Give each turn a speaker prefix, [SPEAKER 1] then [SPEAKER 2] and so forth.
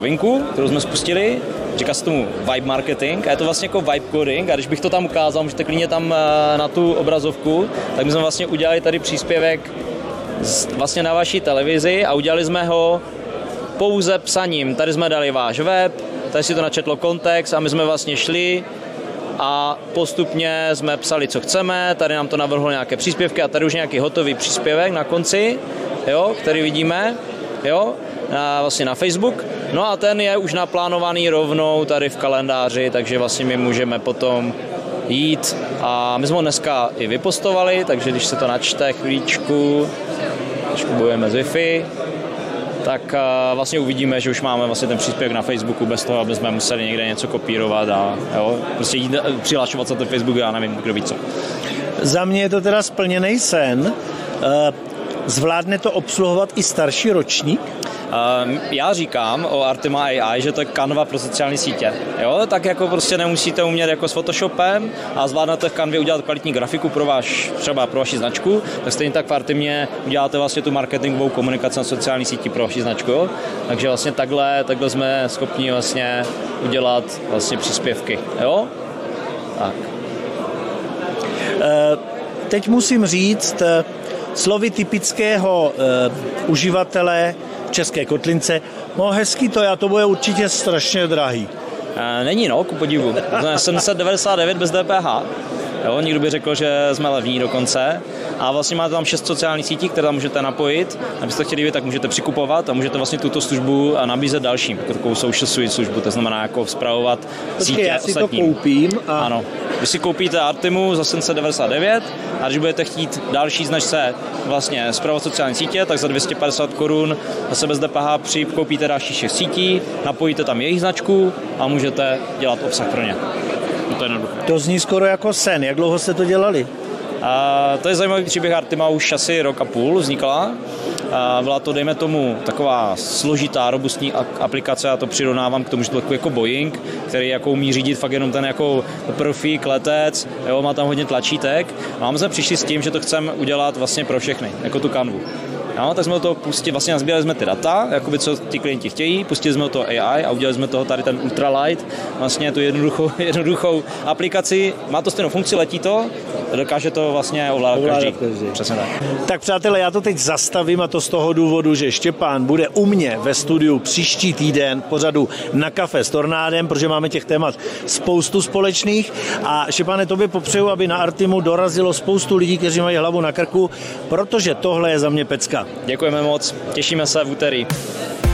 [SPEAKER 1] novinku, kterou jsme spustili, říká se tomu vibe marketing a je to vlastně jako vibe coding a když bych to tam ukázal, můžete klidně tam na tu obrazovku, tak my jsme vlastně udělali tady příspěvek vlastně na vaší televizi a udělali jsme ho pouze psaním. Tady jsme dali váš web, tady si to načetlo kontext a my jsme vlastně šli a postupně jsme psali, co chceme, tady nám to navrhlo nějaké příspěvky a tady už nějaký hotový příspěvek na konci, jo, který vidíme, jo, vlastně na Facebook. No a ten je už naplánovaný rovnou tady v kalendáři, takže vlastně my můžeme potom jít a my jsme ho dneska i vypostovali, takže když se to načte chvíličku, bojujeme s Wi-Fi, tak vlastně uvidíme, že už máme vlastně ten příspěvek na Facebooku bez toho, aby jsme museli někde něco kopírovat a jo, prostě jít přihlašovat se na ten Facebook, já nevím, kdo ví co.
[SPEAKER 2] Za mě je to teda splněný sen. Zvládne to obsluhovat i starší ročník?
[SPEAKER 1] Já říkám o Artima AI, že to je kanva pro sociální sítě. Jo? Tak jako prostě nemusíte umět jako s Photoshopem a zvládnete v kanvě udělat kvalitní grafiku třeba pro vaši značku, tak stejně tak v Artimě uděláte vlastně tu marketingovou komunikaci na sociální síti pro vaši značku. Jo? Takže vlastně takhle jsme schopni vlastně udělat vlastně příspěvky. Jo? Tak.
[SPEAKER 2] Teď musím říct, slovy typického uživatele České Kotlince, no hezký to bude určitě strašně drahý.
[SPEAKER 1] Není, no, ku podivu. 799 bez DPH. Jo, někdo by řekl, že jsme levní dokonce. A vlastně máte tam 6 sociálních sítí, které tam můžete napojit. Abyste chtěli vidět, tak můžete přikupovat a můžete vlastně tuto službu nabízet dalším. Takovou social suite službu, to znamená jako spravovat sítě
[SPEAKER 2] já si
[SPEAKER 1] ostatním.
[SPEAKER 2] To koupím. A...
[SPEAKER 1] Ano. Vy si koupíte Artimu za 799 a když budete chtít další značce vlastně spravovat sociální sítě, tak za 250 korun zase bez DPH koupíte další 6 sítí, napojíte tam jejich značku a můžete dělat obsah pro ně. To je jednoduché.
[SPEAKER 2] To zní skoro jako sen. Jak dlouho jste to dělali?
[SPEAKER 1] To je zajímavý příběh. Artima už asi rok a půl vznikla. Byla to, dejme tomu, taková složitá, robustní aplikace, já to přirovnávám k tomu, že to je takový jako Boeing, který jako umí řídit fakt jenom ten jako profík, letec, jo, má tam hodně tlačítek. A my jsme přišli s tím, že to chceme udělat vlastně pro všechny, jako tu kanvu. No, tak jsme do toho pustili, vlastně nazbírali jsme ty data, jakoby co ti klienti chtějí, pustili jsme do toho AI a udělali jsme toho tady ten ultralight, vlastně tu jednoduchou aplikaci, má to stejnou funkci, letí to, dokáže to vlastně ovládat každý. Přesně tak.
[SPEAKER 2] Tak přátelé, já to teď zastavím a to z toho důvodu, že Štěpán bude u mě ve studiu příští týden pořadu Na kafe s Tornádem, protože máme těch témat spoustu společných a Štěpáne, tobě popřeju, aby na Artimu dorazilo spoustu lidí, kteří mají hlavu na krku, protože tohle je za mě pecka.
[SPEAKER 1] Děkujeme moc, těšíme se v úterý.